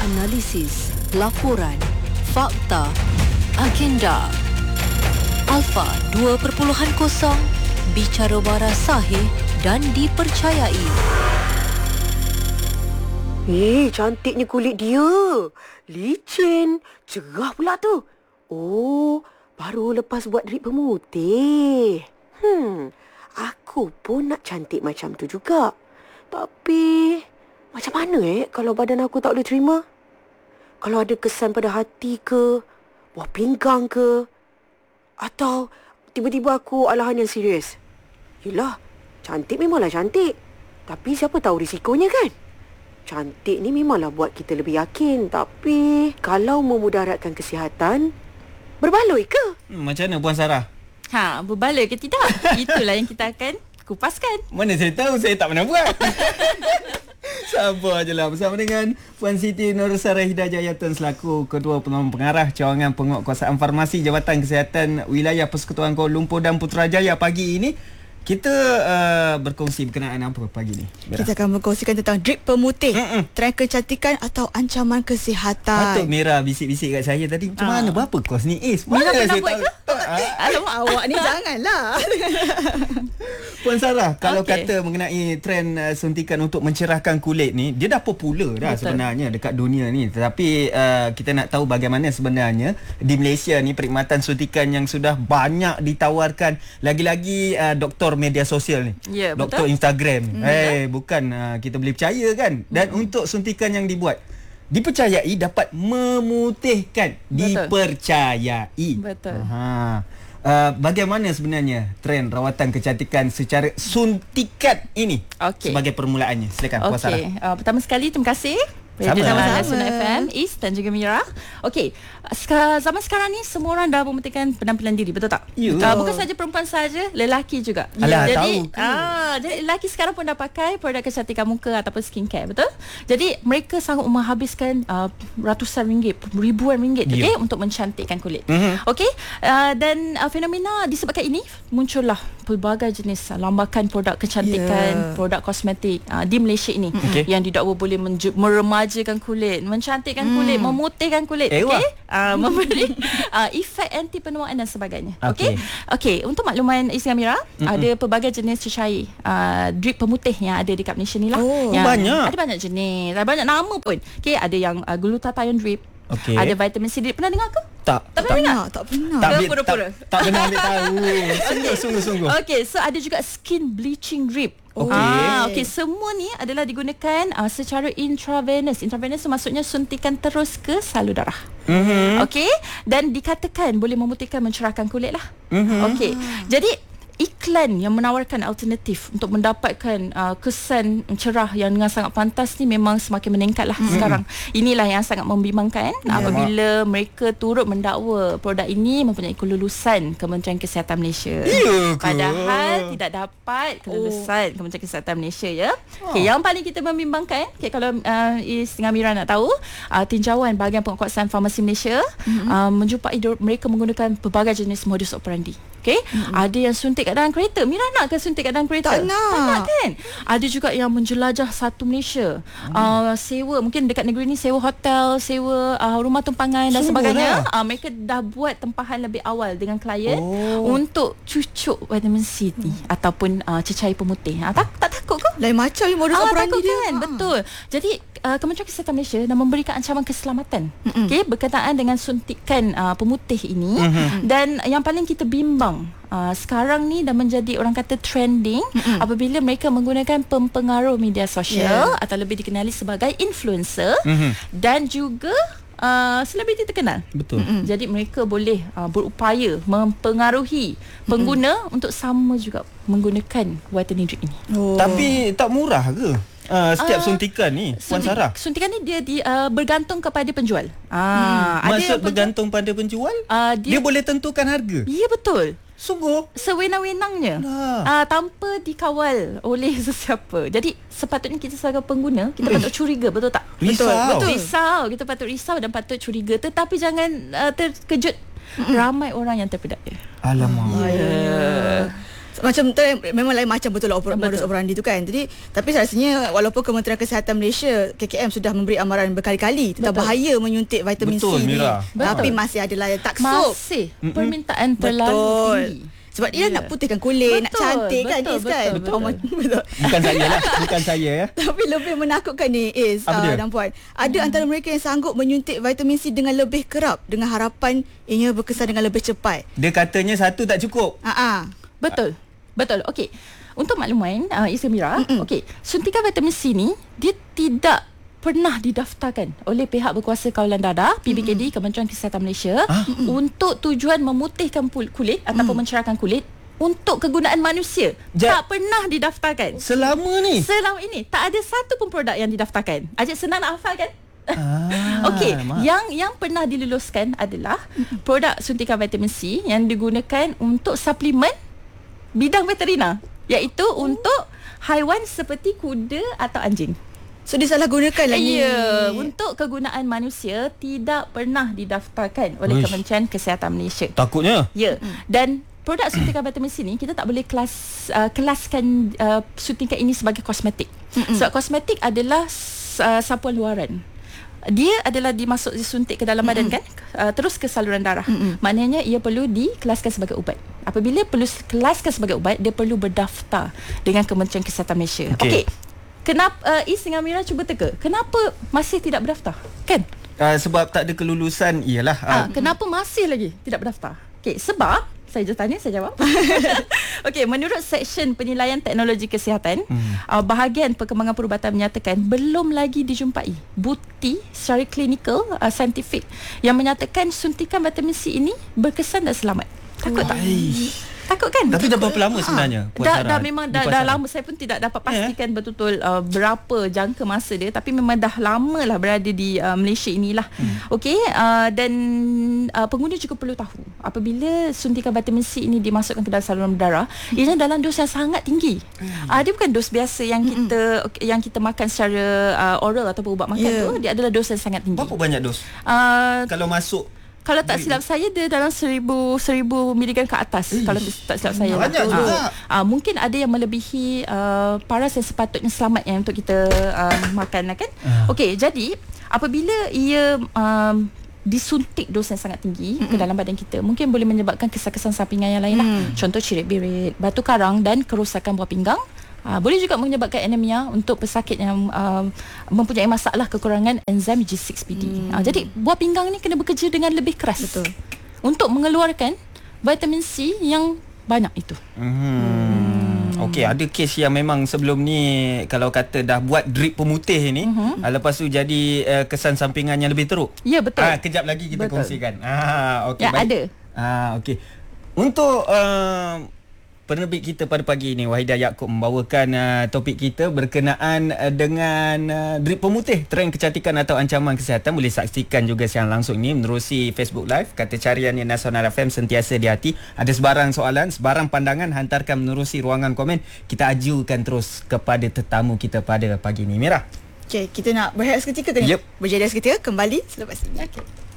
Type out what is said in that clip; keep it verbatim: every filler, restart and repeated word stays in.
Analisis, laporan, fakta, agenda. Alpha dua titik kosong, bicara waras sahih dan dipercayai. Eh, cantiknya kulit dia. Licin, cerah pula tu. Oh, baru lepas buat drip pemutih. Hmm, aku pun nak cantik macam tu juga. Tapi, macam mana eh kalau badan aku tak boleh terima? Kalau ada kesan pada hati ke, buah pinggang ke, atau tiba-tiba aku alahan yang serius. Yelah, cantik memanglah cantik. Tapi siapa tahu risikonya kan? Cantik ni memanglah buat kita lebih yakin. Tapi kalau memudaratkan kesihatan, berbaloi ke? Hmm, macam mana Puan Sarah? Ha, berbaloi ke tidak? Itulah yang kita akan kupaskan. Mana saya tahu, saya tak pernah buat. Sabar je lah. Bersama dengan Puan Siti Nursarah Hidayatun selaku Ketua Penolong Pengarah Cawangan Penguatkuasaan Farmasi Jabatan Kesihatan Wilayah Persekutuan Kuala Lumpur dan Putrajaya. Pagi ini kita uh, berkongsi berkenaan apa pagi ni? Mira. Kita akan berkongsikan tentang drip pemutih, trend kecantikan atau ancaman kesihatan. Patut Mira bisik-bisik kat saya tadi. Macam Ah. mana berapa kos ni? Eh, Mira mana pernah saya buat tahu? ke? Alamak, awak ni janganlah. Puan Sarah, kalau Okey. kata mengenai trend uh, suntikan untuk mencerahkan kulit ni, dia dah popular dah Betul. sebenarnya dekat dunia ni. Tetapi uh, kita nak tahu bagaimana sebenarnya di Malaysia ni perkhidmatan suntikan yang sudah banyak ditawarkan. Lagi-lagi uh, doktor media sosial ni. Ya, doktor betul. Instagram. Hmm. Eh, bukan uh, kita boleh percaya kan? Dan hmm. untuk suntikan yang dibuat, dipercayai dapat memutihkan. Betul. Dipercayai. Betul. Ha. Uh, bagaimana sebenarnya trend rawatan kecantikan secara suntikan ini Okey. sebagai permulaannya? Silakan Puan Sarah. Okey, uh, pertama sekali terima kasih Sama. Sama. Sama. F M, East dan juga Mira. Okey, seka- zaman sekarang ni semua orang dah memutihkan penampilan diri, betul tak? Ya. Uh, bukan saja perempuan saja, lelaki juga. Alah, jadi, tahu ke? ah, jadi lelaki sekarang pun dah pakai produk kecantikan muka ataupun skincare, betul? Jadi mereka sanggup menghabiskan uh, ratusan ringgit, ribuan ringgit, Ya. okey, untuk mencantikkan kulit. Mhm. Okey, uh, dan uh, fenomena disebabkan ini muncullah pelbagai jenis uh, lambakan produk kecantikan, Ya. produk kosmetik uh, di Malaysia ini Okey. yang didakwa boleh menju- meremajakan kulit, mencantikkan kulit, memutihkan kulit, Eh, wah. okey, uh, memberi uh, efek anti penuaan dan sebagainya. Okey. Okey. Okey, untuk makluman Isra Mira, ada pelbagai jenis cecair uh, drip pemutih yang ada dekat Malaysia ni lah. Oh, yang banyak. Ada banyak jenis, ada banyak nama pun. Okey, ada yang uh, glutathione drip. Okey. Ada vitamin C drip. Pernah dengar ke? Tak. Tak pernah dengar? Tak pernah. Tak, Ke ambil- pura-pura? tak, tak benar ambil tahu. Sungguh, sungguh, sungguh. Okey, so ada juga skin bleaching drip. Okey. Ah, okey, semua ni adalah digunakan uh, secara intravenous. Intravenous tu maksudnya suntikan terus ke salur darah. Mhm. Okey, dan dikatakan boleh memutihkan, mencerahkan kulit lah. Mhm. Okey, jadi iklan yang menawarkan alternatif untuk mendapatkan uh, kesan cerah yang dengan sangat pantas ni memang semakin meningkat lah mm-hmm. sekarang. Inilah yang sangat membimbangkan yeah. apabila mereka turut mendakwa produk ini mempunyai kelulusan Kementerian Kesihatan Malaysia. Ya ke? Padahal tidak dapat kelulusan oh. Kementerian Kesihatan Malaysia ya. Oh. Okay, yang paling kita membimbangkan, okay, kalau uh, Is dengan Mira nak tahu, uh, tinjauan bahagian penguatkuasaan farmasi Malaysia mm-hmm. uh, menjumpai mereka menggunakan pelbagai jenis modus operandi. Okay, mm-hmm. ada yang suntik kat dalam kereta. Mira nak ke suntik kat dalam kereta? Tak nak. Tak nak kan? Ada juga yang menjelajah satu Malaysia. Hmm. Uh, sewa, mungkin dekat negeri ni sewa hotel, sewa uh, rumah tumpangan dan Sungguh sebagainya. lah. Uh, mereka dah buat tempahan lebih awal dengan klien Oh. untuk cucuk vitamin C ni hmm. ataupun uh, cecair pemutih. Uh, tak, tak takut ke? Lain macam ni modus Ah, operandi takut dia. kan? Ah. Betul. Jadi uh, Kementerian Kesihatan Malaysia dah memberikan ancaman keselamatan okey berkaitan dengan suntikan uh, pemutih ini mm-hmm. dan yang paling kita bimbang uh, sekarang ni dah menjadi orang kata trending mm-hmm. apabila mereka menggunakan pempengaruh media sosial yeah. atau lebih dikenali sebagai influencer mm-hmm. dan juga Uh, selebriti terkenal. Betul. Mm-mm. Jadi mereka boleh uh, berupaya mempengaruhi pengguna Mm-mm. untuk sama juga menggunakan whitening drip ini. Oh. Tapi tak murah ke? Uh, setiap Ah, suntikan ni, Puan Suntik- Sarah. Suntikan ni dia di, uh, bergantung kepada penjual. Ah, Hmm. Maksud yang penjual- bergantung pada penjual? Ah, dia, dia, dia boleh tentukan harga. Ya betul. Sungguh. Sewenang-wenangnya. Lah. Ah, tanpa dikawal oleh sesiapa. Jadi sepatutnya kita sebagai pengguna kita patut curiga, betul tak? Risau. Betul. Betul. Risau. Kita patut risau dan patut curiga, tetapi jangan uh, terkejut. Ramai orang yang terpedaya. Alamak. Ya. Macam tu, memang lain macam betul lah oper- Betul. modus operandi tu kan. Jadi tapi rasanya walaupun Kementerian Kesihatan Malaysia K K M sudah memberi amaran berkali-kali tentang Betul. bahaya menyuntik vitamin Betul, C ni, Mira. tapi Betul. masih adalah yang taksub. Masih permintaan terlalu Betul. tinggi. Sebab dia Ya. nak putihkan kulit, nak Betul, cantik kan, betul, Is kan? betul, Oh, betul. betul. Bukan saya lah, bukan saya ya. Tapi lebih menakutkan ni Is Apa dia? uh, dan Puan. Ada hmm. antara mereka yang sanggup menyuntik vitamin C dengan lebih kerap dengan harapan ianya berkesan dengan lebih cepat. Dia katanya satu tak cukup. Ah ah. Betul. Betul. Okey. Untuk makluman uh, Isra Mira, okey, suntikan vitamin C ni dia tidak pernah didaftarkan oleh pihak berkuasa kawalan dadah P B K D, Kementerian Kesihatan Malaysia, Ah? untuk tujuan memutihkan pul- kulit ataupun mencerahkan kulit untuk kegunaan manusia. Ja- tak pernah didaftarkan. Selama ni. Selama ini tak ada satu pun produk yang didaftarkan. Ajak senang nak hafal kan? Ah, Okey, mak. yang yang pernah diluluskan adalah produk suntikan vitamin C yang digunakan untuk suplemen bidang veterina, iaitu untuk haiwan seperti kuda atau anjing. So disalahgunakan lah ni. Ya, untuk kegunaan manusia tidak pernah didaftarkan oleh Uish. Kementerian Kesihatan Malaysia. Takutnya. Ya, dan produk suntikan vitamin C ni kita tak boleh kelas uh, kelaskan uh, suntikan ini sebagai kosmetik. Mm-mm. Sebab kosmetik adalah uh, sapuan luaran. Dia adalah dimasuk disuntik ke dalam badan kan, uh, terus ke saluran darah. Mm-mm. Maknanya ia perlu dikelaskan sebagai ubat. Apabila perlu kelaskan sebagai ubat, dia perlu berdaftar dengan Kementerian Kesihatan Malaysia. Okey. Okey. Kenapa uh, Is dengan Mira cuba teka? Kenapa masih tidak berdaftar? Kan? Uh, sebab tak ada kelulusan. Iyalah. Ah, Uh, kenapa masih lagi tidak berdaftar? Okey, sebab saya je tanya, saya jawab. Okey, menurut Seksyen Penilaian Teknologi Kesihatan, hmm. uh, bahagian perkembangan perubatan menyatakan belum lagi dijumpai bukti secara klinikal, uh, saintifik yang menyatakan suntikan vitamin C ini berkesan dan selamat. Takut tak? Takut kan? Tapi dah berapa lama sebenarnya? Puan Dah, Sarah, dah memang di dah, dah pasaran? lama. Saya pun tidak dapat pastikan yeah. betul-betul uh, berapa jangka masa dia, tapi memang dah lama lah berada di uh, Malaysia inilah. Hmm. Okey, uh, dan uh, pengguna juga perlu tahu apabila suntikan vitamin C ini dimasukkan ke dalam saluran darah, hmm. ianya dalam dos yang sangat tinggi. Hmm. Uh, dia bukan dos biasa yang kita hmm. yang kita makan secara uh, oral ataupun ubat makan Yeah. tu. Dia adalah dos yang sangat tinggi. Berapa banyak dos? Uh, Kalau masuk Kalau tak silap saya, dia dalam seribu seribu miligram ke atas. Ish. Kalau tak silap saya. Banyak lah. juga. Ah, ah, mungkin ada yang melebihi uh, paras yang sepatutnya selamat yang untuk kita uh, makan lah kan. Ah. Okey, jadi apabila ia um, disuntik dos yang sangat tinggi mm-hmm. ke dalam badan kita, mungkin boleh menyebabkan kesan-kesan sampingan yang lain lah. Mm. Contoh cirit-birit, batu karang dan kerosakan buah pinggang. Uh, boleh juga menyebabkan anemia untuk pesakit yang uh, mempunyai masalah kekurangan enzim G enam P D. Hmm. Uh, jadi buah pinggang ni kena bekerja dengan lebih keras. Betul. Untuk mengeluarkan vitamin C yang banyak itu. Hmm. Okey, ada kes yang memang sebelum ni kalau kata dah buat drip pemutih ni, uh-huh. uh, lepas tu jadi uh, kesan sampingan yang lebih teruk. Ya, betul. Ah, kejap lagi kita Betul. kongsikan. Ah, okey, Ya, baik. ada. Ah, okey. Untuk uh, penerbit kita pada pagi ini, Wahidah Yaakob membawakan uh, topik kita berkenaan uh, dengan uh, drip pemutih, trend kecantikan atau ancaman kesihatan. Boleh saksikan juga siaran langsung ni menerusi Facebook Live. Kata cariannya Nasional F M sentiasa di hati. Ada sebarang soalan, sebarang pandangan, hantarkan menerusi ruangan komen. Kita ajukan terus kepada tetamu kita pada pagi ini. Mira. Okey, kita nak berehat seketika ke ni? Yep. Berjaya seketika, kembali selepas ini. Okey.